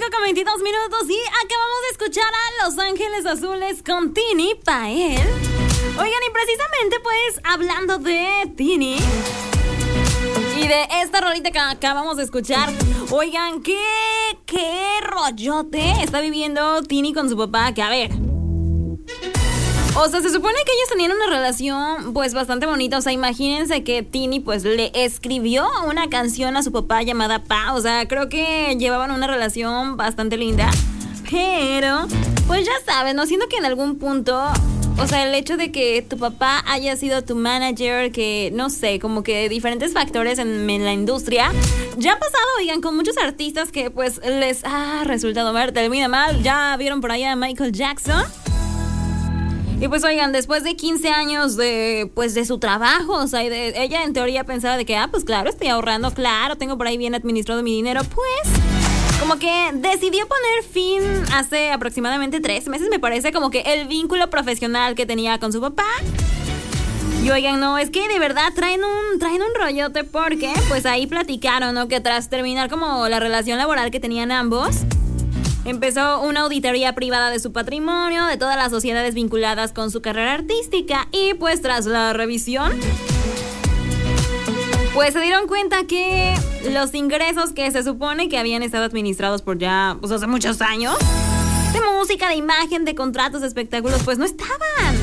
5:22 y acabamos de escuchar a Los Ángeles Azules con Tini Pael. Oigan, y precisamente pues hablando de Tini y de esta rolita que acabamos de escuchar, oigan, ¿qué rollote está viviendo Tini con su papá? Que a ver, o sea, se supone que ellos tenían una relación pues bastante bonita. O sea, imagínense que Tini pues le escribió una canción a su papá llamada Pa. O sea, creo que llevaban una relación bastante linda. Pero, pues ya sabes, ¿no? Siento que en algún punto, o sea, el hecho de que tu papá haya sido tu manager, que no sé, como que diferentes factores en la industria, ya ha pasado, oigan, con muchos artistas que pues les ha resultado mal, termina mal. Ya vieron por allá a Michael Jackson. Y pues oigan, después de 15 años de su trabajo, o sea, ella en teoría pensaba de que, pues claro, estoy ahorrando, claro, tengo por ahí bien administrado mi dinero, pues como que decidió poner fin hace aproximadamente 3 meses, me parece, como que el vínculo profesional que tenía con su papá. Y oigan, no, es que de verdad traen un rollote porque pues ahí platicaron, ¿no? Que tras terminar como la relación laboral que tenían ambos, empezó una auditoría privada de su patrimonio, de todas las sociedades vinculadas con su carrera artística, y pues tras la revisión, pues se dieron cuenta que los ingresos que se supone que habían estado administrados por ya, pues hace muchos años, de música, de imagen, de contratos, de espectáculos, pues no estaban.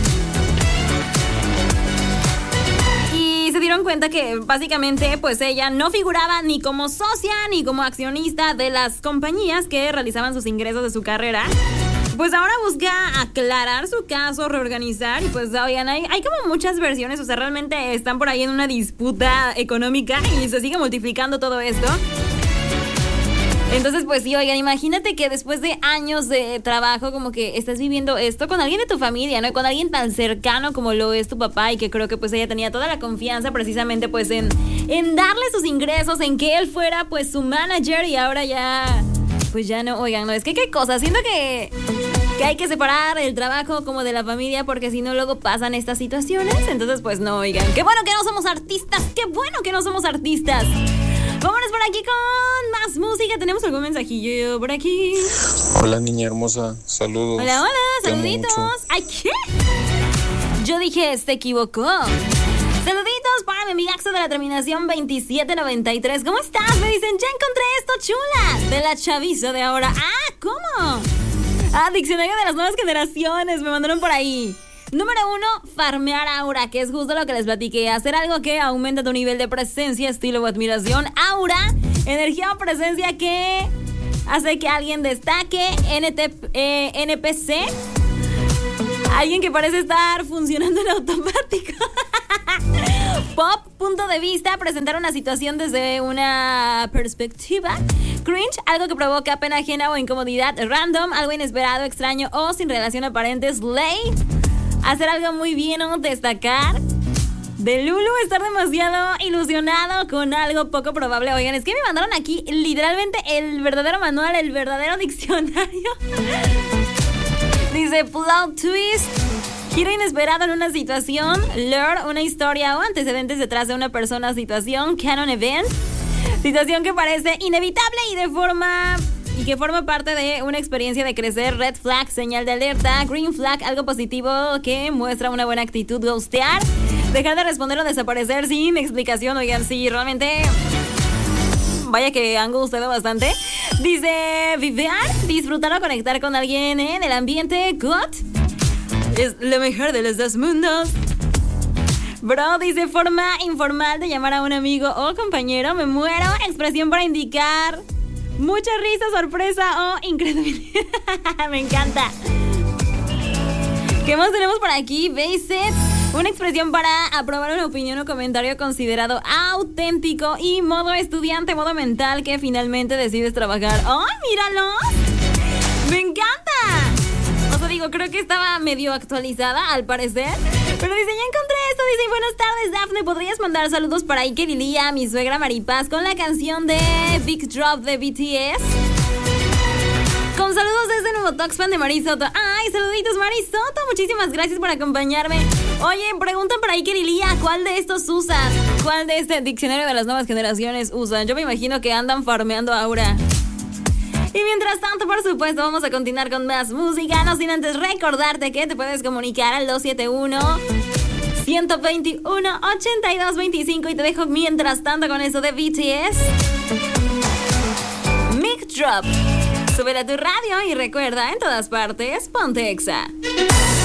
Se dieron cuenta que básicamente pues ella no figuraba ni como socia ni como accionista de las compañías que realizaban sus ingresos de su carrera. Pues ahora busca aclarar su caso, reorganizar, y pues oigan, hay como muchas versiones. O sea, realmente están por ahí en una disputa económica y se sigue multiplicando todo esto. Entonces, pues sí, oigan, imagínate que después de años de trabajo, como que estás viviendo esto con alguien de tu familia, ¿no? Con alguien tan cercano como lo es tu papá, y que creo que pues ella tenía toda la confianza precisamente pues en darle sus ingresos, en que él fuera pues su manager, y ahora ya, pues ya no. Oigan, no, es que qué cosa, siento que hay que separar el trabajo como de la familia, porque si no luego pasan estas situaciones. Entonces, pues no, oigan, qué bueno que no somos artistas, qué bueno que no somos artistas. Vámonos por aquí con más música. Tenemos algún mensajillo por aquí. Hola, niña hermosa, saludos. Hola, saluditos. Ay, ¿qué? Yo dije, se equivocó. Saluditos para mi amigaxo de la terminación 2793. ¿Cómo estás? Me dicen, ya encontré esto, chula, de la chaviza de ahora. Ah, ¿cómo? Diccionario de las nuevas generaciones, me mandaron por ahí. Número 1, farmear aura, que es justo lo que les platiqué. Hacer algo que aumenta tu nivel de presencia, estilo o admiración. Aura, energía o presencia que hace que alguien destaque. NPC, alguien que parece estar funcionando en automático. Pop, punto de vista, presentar una situación desde una perspectiva. Cringe, algo que provoca pena ajena o incomodidad. Random, algo inesperado, extraño o sin relación aparente. Slay, hacer algo muy bien o destacar. De Lulu, estar demasiado ilusionado con algo poco probable. Oigan, es que me mandaron aquí literalmente el verdadero manual, el verdadero diccionario. Dice plot twist, giro inesperado en una situación. Lore, una historia o antecedentes detrás de una persona, situación. Canon event, situación que parece inevitable y que forma parte de una experiencia de crecer. Red flag, señal de alerta. Green flag, algo positivo que muestra una buena actitud. Ghostear, dejar de responder o desaparecer sin explicación. Oigan, sí, realmente, vaya que han gustado bastante. Dice vivear, disfrutar o conectar con alguien en el ambiente. God, es lo mejor de los dos mundos. Bro, dice forma informal de llamar a un amigo o compañero. Me muero, expresión para indicar mucha risa, sorpresa o incredulidad. Me encanta. ¿Qué más tenemos por aquí? Basic, una expresión para aprobar una opinión o comentario considerado auténtico. Y modo estudiante, modo mental que finalmente decides trabajar. ¡Ay, míralo! ¡Me encanta! O sea, digo, creo que estaba medio actualizada al parecer. Pero dice, ya encontré esto. Dice, buenas tardes, Dafne. ¿Podrías mandar saludos para Iker y Lía, mi suegra Maripaz, con la canción de Big Drop de BTS? Con saludos desde Nuevo Tuxpan de Marisoto. Ay, saluditos, Marisoto. Muchísimas gracias por acompañarme. Oye, preguntan para Iker y Lía, ¿cuál de estos usan? ¿Cuál de este diccionario de las nuevas generaciones usan? Yo me imagino que andan farmeando aura. Y mientras tanto, por supuesto, vamos a continuar con más música. No sin antes recordarte que te puedes comunicar al 271-121-8225. Y te dejo mientras tanto con eso de BTS. Mic Drop. Sube a tu radio y recuerda, en todas partes, ponte Exa.